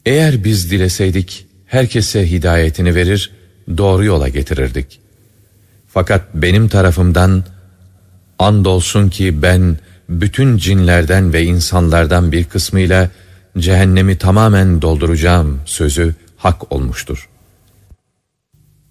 Eğer biz dileseydik herkese hidayetini verir, doğru yola getirirdik. Fakat benim tarafımdan andolsun ki ben bütün cinlerden ve insanlardan bir kısmıyla cehennemi tamamen dolduracağım sözü hak olmuştur.